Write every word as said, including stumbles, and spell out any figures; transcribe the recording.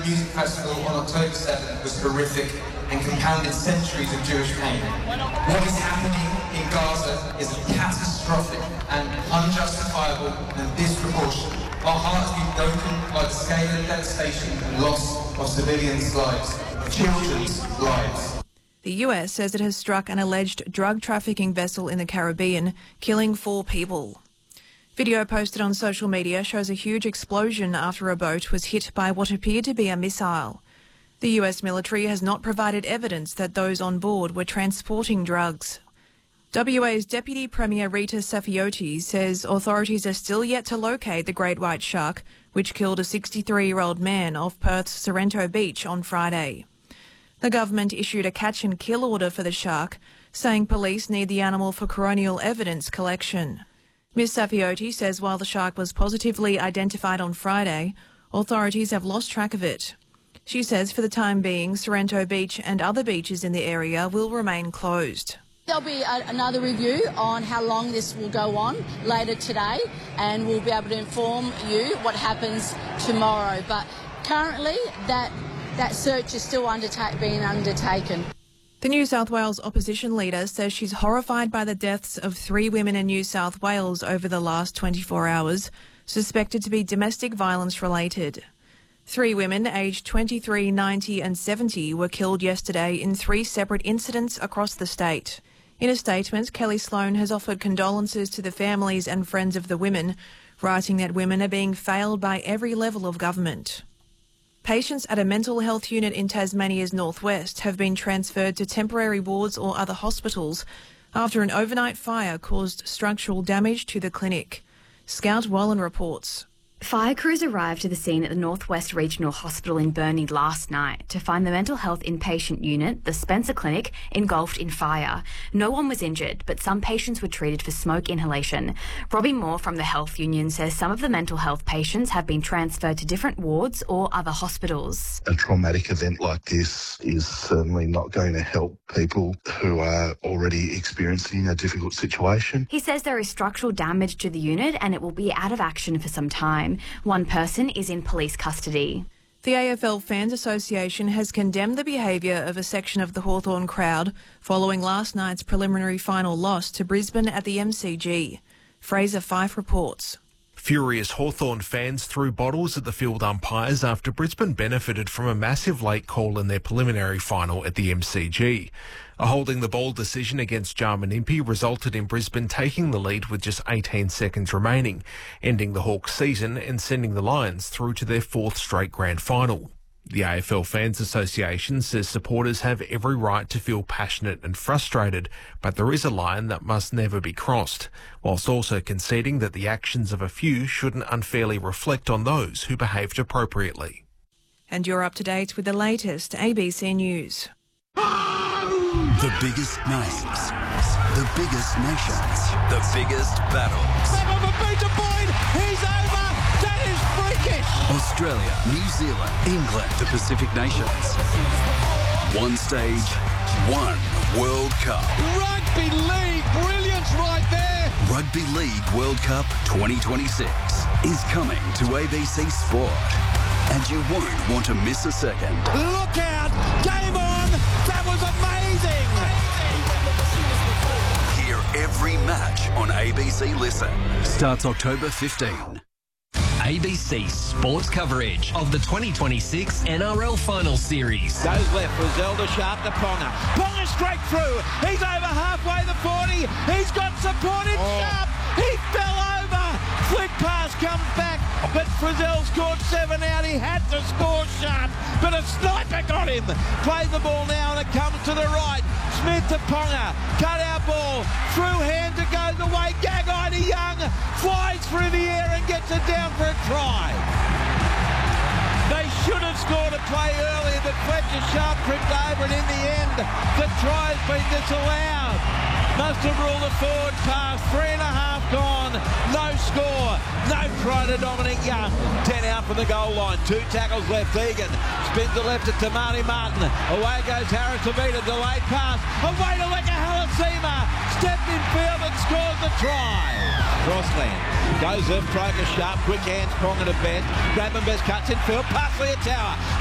music festival on October seventh was horrific and compounded centuries of Jewish pain. What is happening in Gaza is catastrophic and unjustifiable and disproportionate. Our hearts be broken by the scale of devastation and loss of civilians' lives, of children's lives. The U S says it has struck an alleged drug trafficking vessel in the Caribbean, killing four people. Video posted on social media shows a huge explosion after a boat was hit by what appeared to be a missile. The U S military has not provided evidence that those on board were transporting drugs. W A's Deputy Premier Rita Saffioti says authorities are still yet to locate the great white shark, which killed a sixty-three-year-old man off Perth's Sorrento Beach on Friday. The government issued a catch and kill order for the shark, saying police need the animal for coronial evidence collection. Miz Saffioti says while the shark was positively identified on Friday, authorities have lost track of it. She says for the time being, Sorrento Beach and other beaches in the area will remain closed. There'll be a, another review on how long this will go on later today, and we'll be able to inform you what happens tomorrow. But currently, that, that search is still undertake, being undertaken. The New South Wales opposition leader says she's horrified by the deaths of three women in New South Wales over the last twenty-four hours, suspected to be domestic violence related. Three women aged twenty-three, ninety and seventy were killed yesterday in three separate incidents across the state. In a statement, Kelly Sloan has offered condolences to the families and friends of the women, writing that women are being failed by every level of government. Patients at a mental health unit in Tasmania's northwest have been transferred to temporary wards or other hospitals after an overnight fire caused structural damage to the clinic. Scout Wallen reports. Fire crews arrived to the scene at the Northwest Regional Hospital in Burnie last night to find the mental health inpatient unit, the Spencer Clinic, engulfed in fire. No one was injured, but some patients were treated for smoke inhalation. Robbie Moore from the Health Union says some of the mental health patients have been transferred to different wards or other hospitals. A traumatic event like this is certainly not going to help people who are already experiencing a difficult situation. He says there is structural damage to the unit and it will be out of action for some time. One person is in police custody. The A F L Fans Association has condemned the behaviour of a section of the Hawthorn crowd following last night's preliminary final loss to Brisbane at the M C G. Fraser Fife reports. Furious Hawthorn fans threw bottles at the field umpires after Brisbane benefited from a massive late call in their preliminary final at the M C G. A holding the ball decision against Jarman Impey resulted in Brisbane taking the lead with just eighteen seconds remaining, ending the Hawks' season and sending the Lions through to their fourth straight grand final. The A F L Fans Association says supporters have every right to feel passionate and frustrated, but there is a line that must never be crossed, whilst also conceding that the actions of a few shouldn't unfairly reflect on those who behaved appropriately. And you're up to date with the latest A B C News. The biggest names, the biggest nations, the biggest battles. He's over! That is freakish! Australia, New Zealand, England, the Pacific Nations. One stage, one World Cup. Rugby League, brilliance right there! Rugby League World Cup twenty twenty-six is coming to A B C Sport. And you won't want to miss a second. Look out! Game on! That was amazing! Hear every match on A B C Listen. Starts October fifteenth. A B C Sports coverage of the twenty twenty-six N R L Final Series. Goes left for Zelda Sharp to Ponga. Ponga straight through. He's over halfway the forty. He's got support in oh. Sharp. He fell over. Flick pass comes back. But Frizzell scored seven out. He had to score Sharp. But a sniper got him. Play the ball now and it comes to the right. Smith to Ponga. Cut out ball. Through hand to go the way. Gagai to Young. Flies through the air and gets it down for a try. They should have scored a play earlier, but Fletcher Sharp tripped over it in the end. The try has been disallowed. Must have ruled a forward pass. Three and a half gone. No score. No try to Dominic Young. Ten out from the goal line. Two tackles left. Egan spins the left to Tamani Martin. Away goes Harris Avita. Delayed pass. Away to Leka Halasima. Stepped in field and scores the try. Crossland. Goes up. Troker Sharp. Quick hands. Ponga to Ben. Grabenbest cuts in field. Pass Tower.